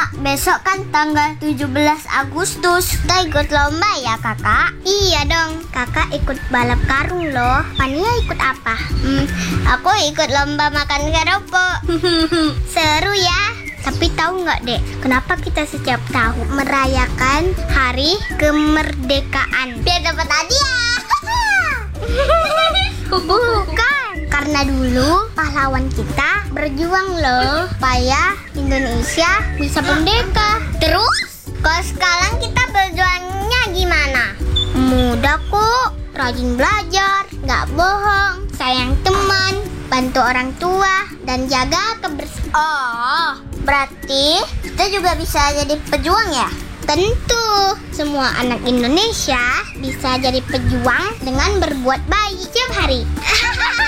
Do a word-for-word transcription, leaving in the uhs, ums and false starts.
Kak, besok kan tanggal tujuh belas Agustus. Kita ikut lomba ya kakak? Iya dong, kakak ikut balap karung loh. Fania ikut apa? Hmm, aku ikut lomba makan keropok. Seru ya. Tapi tahu nggak dek, kenapa kita setiap tahun merayakan hari kemerdekaan? Biar dapat hadiah. Bukan, karena dulu pahlawan kita berjuang loh supaya Indonesia bisa merdeka. Terus, kalau sekarang kita berjuangnya gimana? Mudah kok, rajin belajar, nggak bohong, sayang teman, bantu orang tua, dan jaga kebersihan. Oh, berarti kita juga bisa jadi pejuang ya? Tentu, semua anak Indonesia bisa jadi pejuang dengan berbuat baik setiap hari.